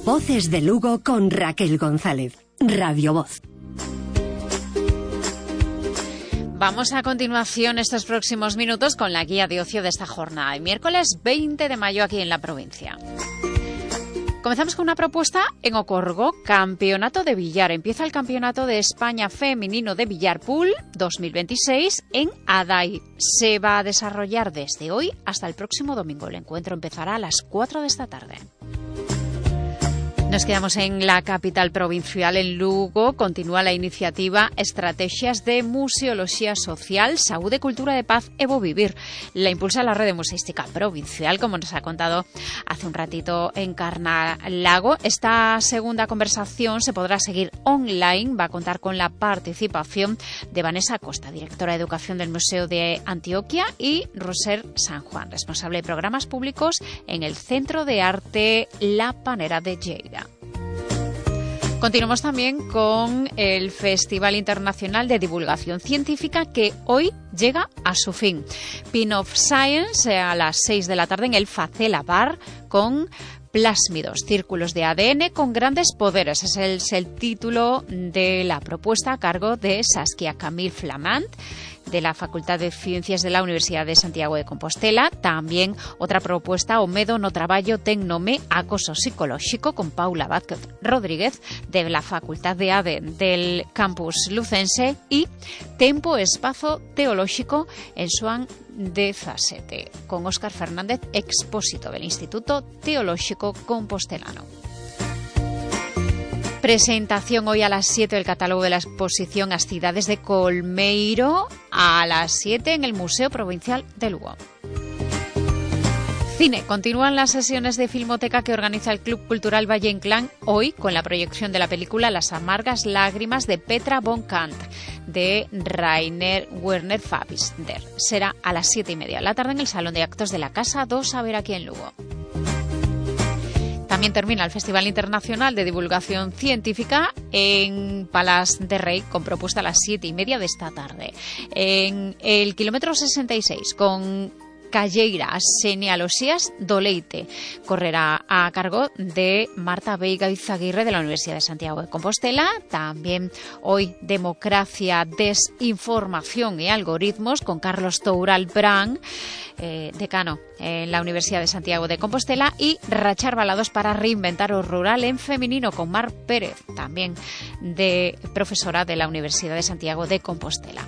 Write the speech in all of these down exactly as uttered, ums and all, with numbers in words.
Voces de Lugo con Raquel González. Radio Voz. Vamos a continuación estos próximos minutos con la guía de ocio de esta jornada, el miércoles veinte de mayo aquí en la provincia. Comenzamos con una propuesta en Ocorgo, Campeonato de Billar. Empieza el Campeonato de España Femenino de Billar Pool dos mil veintiséis en Adai. Se va a desarrollar desde hoy hasta el próximo domingo. El encuentro empezará a las cuatro de esta tarde. Nos quedamos en la capital provincial, en Lugo. Continúa la iniciativa Estrategias de Museología Social, Saúde, Cultura de Paz, Evo Vivir. La impulsa la Red Museística Provincial, como nos ha contado hace un ratito en Carnalago. Esta segunda conversación se podrá seguir online. Va a contar con la participación de Vanessa Costa, directora de Educación del Museo de Antioquia, y Roser San Juan, responsable de programas públicos en el Centro de Arte La Panera de Lleida. Continuamos también con el Festival Internacional de Divulgación Científica, que hoy llega a su fin. Pin of Science a las seis de la tarde en el Facela Bar con Plásmidos, círculos de A D N con grandes poderes. Ese es el, es el título de la propuesta a cargo de Saskia Camille Flamand, de la Facultad de Ciencias de la Universidad de Santiago de Compostela. También otra propuesta, o Medo no traballo tecnome acoso psicológico, con Paula Vázquez Rodríguez, de la Facultad de A D E del Campus Lucense, y Tempo Espazo Teológico en Xoán de Zasete, con Óscar Fernández Expósito, del Instituto Teológico Compostelano. Presentación hoy a las siete del catálogo de la exposición As Cidades de Colmeiro, a las siete en el Museo Provincial de Lugo. Cine. Continúan las sesiones de Filmoteca que organiza el Club Cultural Valle Inclán hoy con la proyección de la película Las amargas lágrimas de Petra von Kant, de Rainer Werner Fassbinder. Será a las siete y media de la tarde en el Salón de Actos de la Casa dos Saber, aquí en Lugo. También termina el Festival Internacional de Divulgación Científica en Palas de Rey, con propuesta a las siete y media de esta tarde. En el kilómetro sesenta y seis, con Calleira, Senealosías Doleite, correrá a cargo de Marta Veiga Izaguirre, de la Universidad de Santiago de Compostela. También hoy Democracia, Desinformación y Algoritmos, con Carlos Toural Brand, eh, decano en la Universidad de Santiago de Compostela, y Rachar Balados para reinventar o rural en femenino, con Mar Pérez, también de profesora de la Universidad de Santiago de Compostela.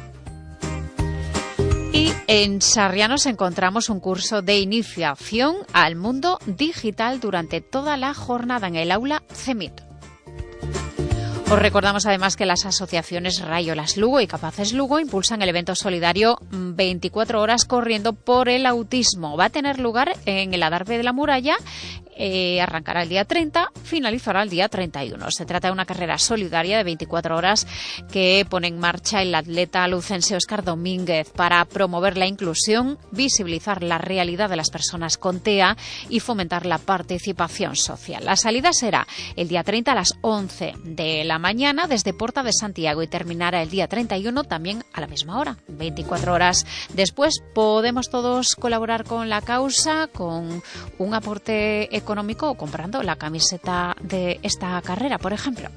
Y en Sarriá nos encontramos un curso de iniciación al mundo digital durante toda la jornada en el aula CEMIT. Os recordamos además que las asociaciones Rayolas Lugo y Capaces Lugo impulsan el evento solidario veinticuatro horas corriendo por el autismo. Va a tener lugar en el Adarve de la Muralla. Eh, arrancará el día treinta, finalizará el día treinta y uno. Se trata de una carrera solidaria de veinticuatro horas que pone en marcha el atleta lucense Óscar Domínguez para promover la inclusión, visibilizar la realidad de las personas con T E A y fomentar la participación social. La salida será el día treinta a las once de la mañana desde Porta de Santiago y terminará el día treinta y uno también a la misma hora. veinticuatro horas después podemos todos colaborar con la causa con un aporte económico económico o comprando la camiseta de esta carrera, por ejemplo.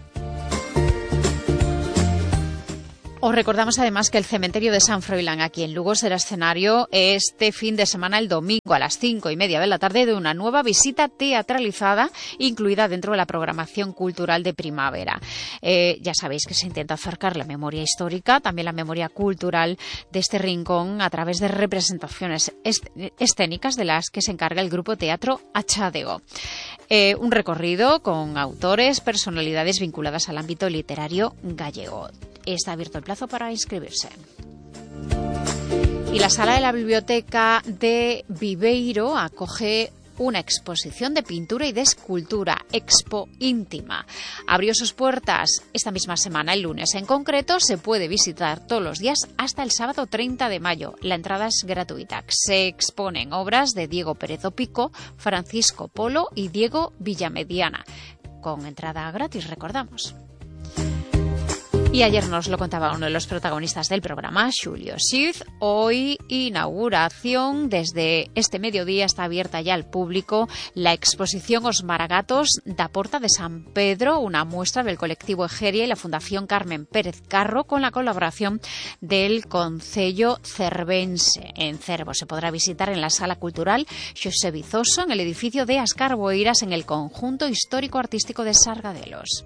Os recordamos además que el cementerio de San Froilán, aquí en Lugo, será escenario este fin de semana, el domingo, a las cinco y media de la tarde, de una nueva visita teatralizada incluida dentro de la programación cultural de primavera. Eh, ya sabéis que se intenta acercar la memoria histórica, también la memoria cultural de este rincón, a través de representaciones escénicas de las que se encarga el Grupo Teatro Achadego. Eh, un recorrido con autores, personalidades vinculadas al ámbito literario gallego. Está abierto el plazo para inscribirse. Y la sala de la biblioteca de Viveiro acoge una exposición de pintura y de escultura, Expo Íntima. Abrió sus puertas esta misma semana, el lunes en concreto. Se puede visitar todos los días hasta el sábado treinta de mayo. La entrada es gratuita. Se exponen obras de Diego Pérez Pico, Francisco Polo y Diego Villamediana, con entrada gratis, recordamos. Y ayer nos lo contaba uno de los protagonistas del programa, Xulio Xiz. Hoy inauguración, desde este mediodía está abierta ya al público la exposición Os Maragatos da Porta de San Pedro, una muestra del colectivo Egeria y la Fundación Carmen Pérez Carro con la colaboración del Concello Cervense. En Cervo se podrá visitar en la Sala Cultural Xosé Vizoso, en el edificio de As Carboeiras, en el Conjunto Histórico Artístico de Sargadelos.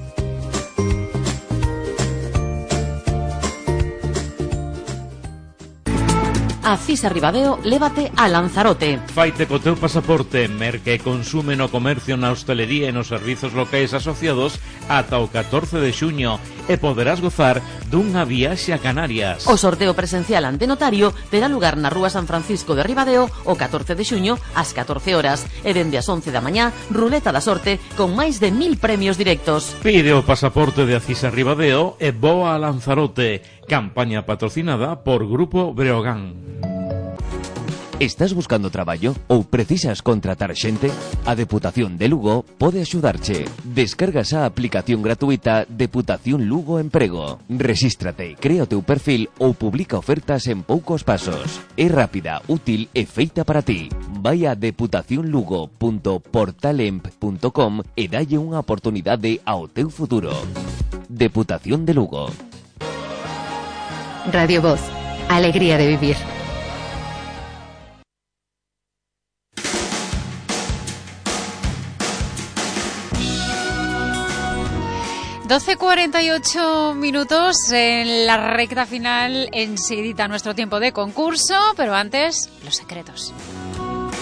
A Cisa Ribadeo, lévate a Lanzarote. Faite co teu pasaporte, merca e consume no comercio, na hostelería e nos servizos locais asociados ata o catorce de xuño e poderás gozar dunha viaxe a Canarias. O sorteo presencial ante notario terá lugar na Rúa San Francisco de Ribadeo o catorce de xuño ás catorce horas e dende as once da mañá, ruleta da sorte con máis de mil premios directos. Pide o pasaporte de Acisa Ribadeo e voa a Lanzarote. Campaña patrocinada por Grupo Breogán. Estás buscando traballo ou precisas contratar xente? A Deputación de Lugo pode axudarche. Descargas a aplicación gratuita Deputación Lugo Emprego. Rexístrate, crea o teu perfil ou publica ofertas en poucos pasos. É rápida, útil e feita para ti. Vai a deputación lugo punto portalemp punto com e dalle unha oportunidade ao teu futuro. Deputación de Lugo. Radio Voz, alegría de vivir. doce cuarenta y ocho minutos en la recta final, enseguida nuestro tiempo de concurso, pero antes, los secretos.